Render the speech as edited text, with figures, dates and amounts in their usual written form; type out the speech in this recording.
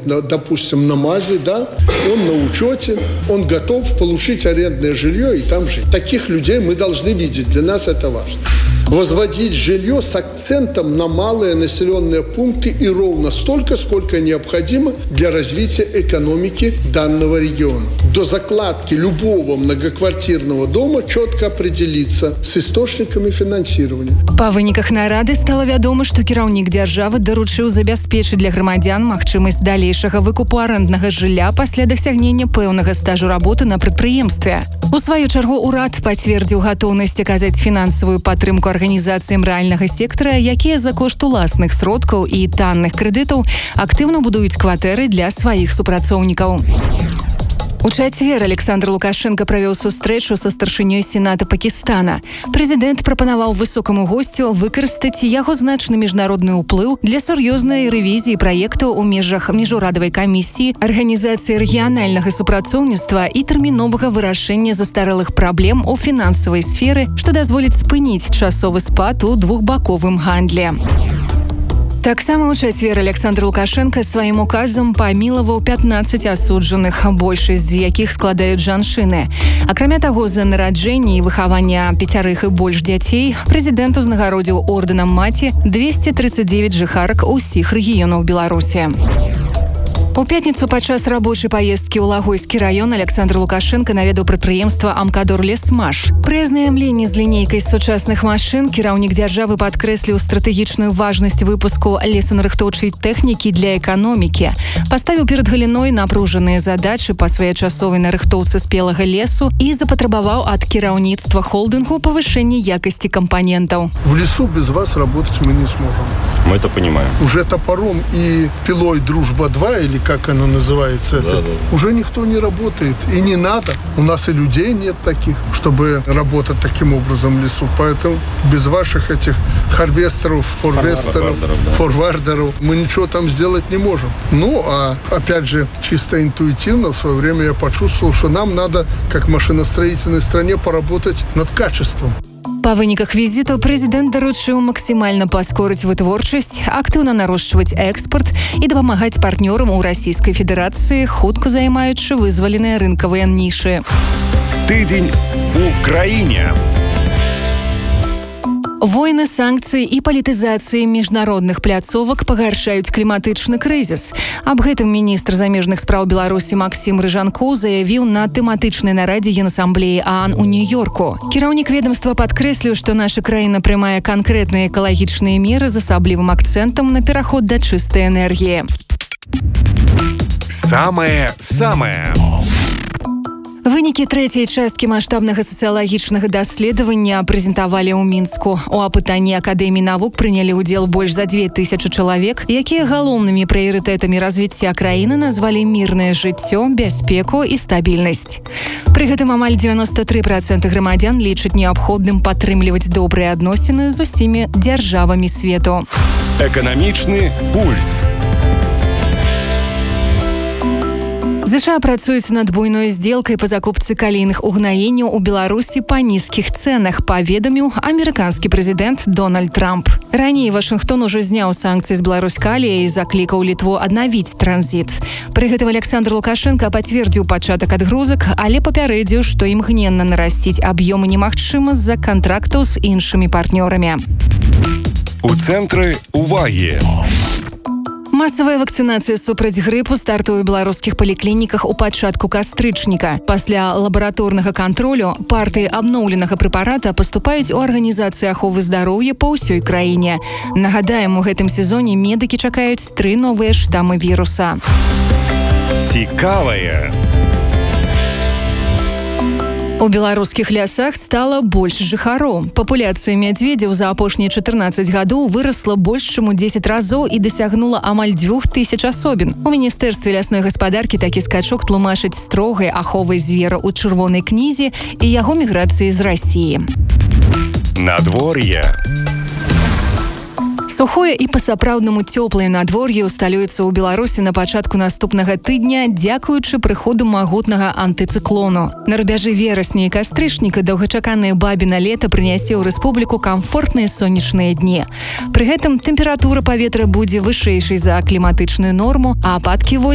допустим, на МАЗе, да, он на учете, он готов получить арендное жилье и там жить. Таких людей мы должны видеть, для нас это важно. Возводить жилье с акцентом на малые населенные пункты и ровно столько, сколько необходимо для развития экономики данного региона. До закладки любого многоквартирного дома четко определиться с источниками финансирования. Па выніках нарады стала вядома, што кіраўнік дзяржавы даручыў забяспечыць для грамадзян магчымасць далейшага выкупу арэнднага жылля пасля дасягнення пэўнага стажу работы на прадпрыемстве. У сваю чаргу ўрад пацвердзіў гатоўнасць аказаць фінансавую падтрымку арганізацыям рэальнага сектара, якія за кошт уласных сродкаў і танных крэдытаў актыўна будуюць кватэры для сваіх супрацоўнікаў. У чацвер Александр Лукашенко правёў сустрэчу са старшынёй Сената Пакістана. Прэзідэнт прапанаваў высокаму госцю выкарыстаць яго значны міжнародны ўплыў для сур'ёзнай рэвізіі праектаў у межах міжурадавай камісіі, арганізацыі рэгіянальнага супрацоўніцтва і тэрміновага вырашэння застарэлых праблем у фінансавай сферы, што дазволіць спыніць часовы спад у двухбаковым гандлі. Таксама ў чацвер Александр Лукашенко сваім указам памілаваў 15 асуджаных, большасць з якіх складаюць жанчыны. Акрамя таго, за нараджэнне і выхаванне 5 і больш дзяцей прэзідэнт узнагародзіў ордэнам маці 239 жыхарак усіх рэгіёнаў Беларусі. У пятніцу падчас рабочай паездкі ў Лагойскі раён Александр Лукашенко наведаў прадпрыемства «Амкадор Лесмаш». Пры азнаямленні з лінейкай сучасных машын кіраўнік дзяржавы падкрэсліў стратэгічную важнасць выпуску лесанарыхтоўчай тэхнікі для эканомікі, паставіў перад галіной напружаныя задачы па своечасовай нарыхтоўцы спелага лесу і запатрабаваў ад кіраўніцтва холдынгу павышэння якасці кампанентаў. В лесу без вас работать мы не сможем. Мы это понимаем. Уже топором и пилой «Дружба-2» или как она называется, это уже никто не работает. И не надо. У нас и людей нет таких, чтобы работать таким образом в лесу. Поэтому без ваших этих харвестеров, форвардеров мы ничего там сделать не можем. Ну, а опять же, чисто интуитивно в свое время я почувствовал, что нам надо, как машиностроительной стране, поработать над качеством. Па выніках візіту прэзідэнт даручыў максімальна паскорыць вытворчасць, актыўна нарошчваць экспарт і дапамагаць партнёрам у Расійскай Федэрацыі, хутка займаючы вызваленыя рынкавыя нішы. Тыдзень у краіне. Войны, санкцыі і палітызацыі міжнародных пляцовак пагаршаюць кліматычны крызіс. Аб гэтым міністр замежных спраў Беларусі Максім Рыжанкоў заявіў на тэматычнай нарадзе Генасамблеі ААН у Нью-Йорку. Кіраўнік ведомства падкрэсліў, што наша краіна прымае канкрэтныя экалагічныя меры з асаблівым акцэнтам на пераход да чыстай энергіі. Самае-самае. Вынікі трэцяй часткі маштабнага сацыялагічнага даследавання прэзентавалі ў Мінску. У апытанні Акадэміі навук прынялі ўдзел больш за 2000 чалавек, якія галоўнымі прыярытэтамі развіцця краіны назвалі мірнае жыццё, бяспеку і стабільнасць. Пры гэтым амаль 93% грамадзян лічаць неабходным падтрымліваць добрыя адносіны з усімі дзяржавамі свету. Эканамічны пульс. ЗША працуюць над буйной здзелкай па закупцы калійных угнаенняў у Беларусі па нізкіх цэнах, паведаміў амерыканскі прэзідэнт Дональд Трамп. Раней Вашынгтон ужо зняў санкцыі з Беларусь-Калія і заклікаў Літву аднавіць транзіт. Пры гэтым Александр Лукашенко пацвердзіў пачатак адгрузак, але папярэдзіў, што імгненна нарасціць аб'ёмы немагчыма з-за кантрактаў з іншымі партнёрамі. У цэнтры увагі. Масавая вакцынацыя супраць грыпу стартуе ў беларускіх паліклініках у пачатку кастрычніка. Пасля лабараторнага кантролю партыі абноўленага прэпарата паступаюць у арганізацыі аховы здароўя па ўсёй краіне. Нагадаем, у гэтым сезоне медыкі чакаюць 3 новыя штаммы віруса. Цікавае. У беларускіх лясах стала больш жыхароў. Папуляцыя мядзведзяў за апошнія 14 гадоў вырасла больш чым у 10 разоў і дасягнула амаль 2000 асобін. У Міністэрстве лясной гаспадаркі такі скачок тлумачаць строгай аховай звера ў чырвонай кнізе і яго міграцыі з Расіі. Надвор'е. Сухое і па-сапраўднаму цёплае надвор'е усталюецца ў Беларусі на пачатку наступнага тыдня, дзякуючы прыходу магутнага антыцыклону. На рубяжы верасня і кастрычніка доўгачаканае бабіна лета прынясе ў рэспубліку камфортныя сонечныя дні. Пры гэтым тэмпература паветра будзе вышэйшай за кліматычную норму, а ападкі